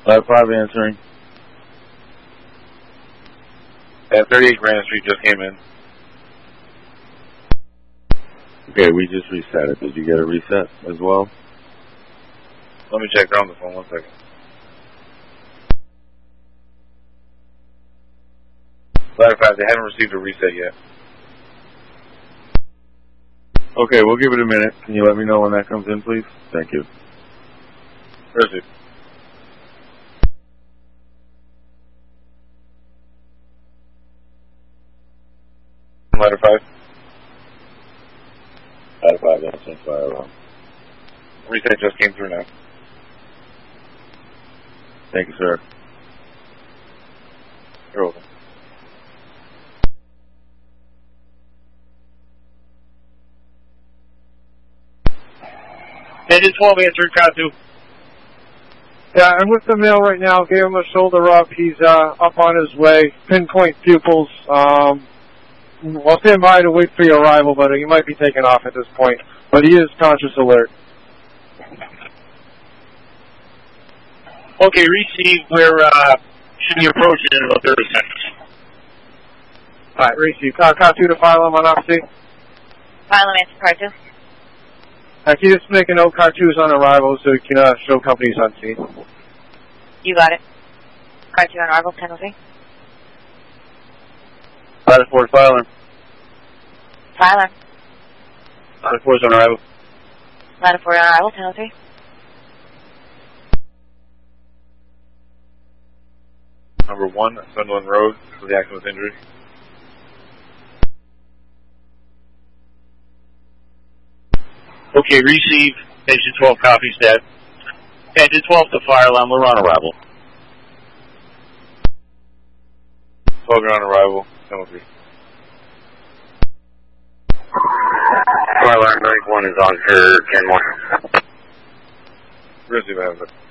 Ladder 5 answering. At 38 Grand Street just came in. Okay, we just reset it. Did you get a reset as well? Let me check. They're on the phone. 1 second. Ladder 5, they haven't received a reset yet. Okay, we'll give it a minute. Can you let me know when that comes in, please? Thank you. Received. Ladder 5. Ladder 5 answering fire alarm. Reset just came through now. Thank you, sir. You're welcome. Engine 12 answering car 2. Yeah, I'm with the male right now. Gave him a shoulder up. He's up on his way. Pinpoint pupils. I'll stand by to wait for your arrival, but he might be taking off at this point. But he is conscious alert. Okay, receive. We're should be approaching in about 30 seconds. All right, receive. Car 2 to Phylum on RC. Phylum answer car 2. Can you just make a note, car 2 is on arrival, so you can show companies on scene. You got it. Car 2 on arrival, 1003. Ladder 4 Phylum. Phylum. Ladder 4 is on arrival. Ladder 4 on arrival, 1003. Number 1, Sunderland Road, for the accident with injury. Okay, receive. Engine 12 copies that. Engine 12 to fire alarm. We're on arrival. 12 on arrival, 1003. Fire alarm 91 is on for 10-1. Received, I have it.